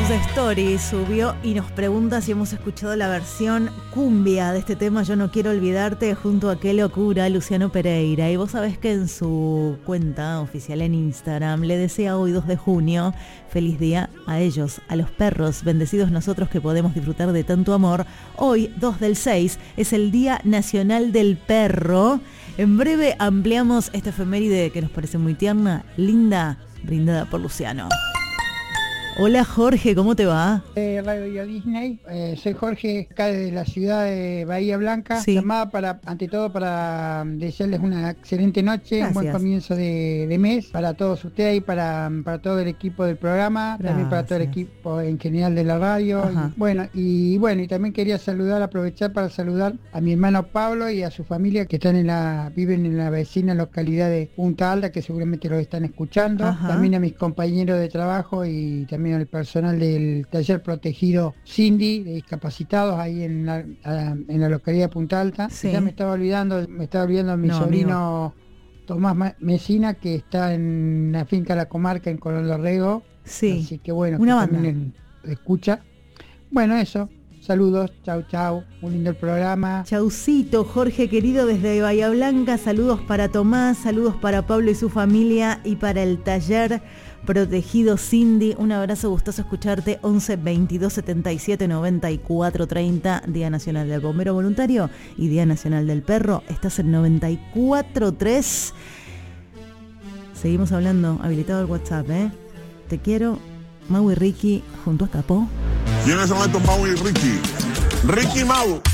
sus stories subió y nos pregunta si hemos escuchado la versión cumbia de este tema Yo no quiero olvidarte junto a Qué locura, Luciano Pereira. Y vos sabés que en su cuenta oficial en Instagram le desea hoy 2 de junio feliz día a ellos, a los perros, bendecidos nosotros que podemos disfrutar de tanto amor. Hoy, 2/6, es el Día Nacional del Perro. En breve ampliamos esta efeméride que nos parece muy tierna, linda, brindada por Luciano. Hola Jorge, ¿cómo te va? Radio Disney, soy Jorge, acá desde la ciudad de Bahía Blanca. Sí. Llamada ante todo para desearles una excelente noche. Gracias. Un buen comienzo de mes para todos ustedes y para todo el equipo del programa. Gracias. También para todo el equipo en general de la radio. Y también quería aprovechar para saludar a mi hermano Pablo y a su familia que viven en la vecina localidad de Punta Alta, que seguramente lo están escuchando. Ajá. También a mis compañeros de trabajo y también al personal del taller protegido Cindy de discapacitados ahí en la localidad de Punta Alta. Sí. Ya me estaba olvidando a mi sobrino amigo Tomás Mesina, que está en la finca La Comarca en Colón Dorrego. Sí. Así que bueno, una que banda. también escucha. Bueno, eso. Saludos, chau, un lindo el programa. Chaucito, Jorge querido desde Bahía Blanca, saludos para Tomás, saludos para Pablo y su familia y para el taller protegido Cindy. Un abrazo, gustoso escucharte. 11 22 77 94 30, Día Nacional del Bombero Voluntario y Día Nacional del Perro. Estás en 94.3. Seguimos hablando, habilitado el WhatsApp, Te quiero, Mau y Ricky junto a Capó. Y en ese momento Mau y Ricky Mau.